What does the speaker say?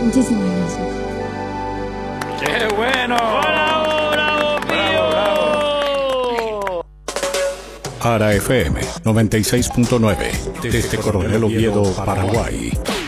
Muchísimas gracias. ¡Qué bueno! ¡Bravo, bravo, bravo! Ara FM 96.9 desde Coronel Oviedo, Paraguay.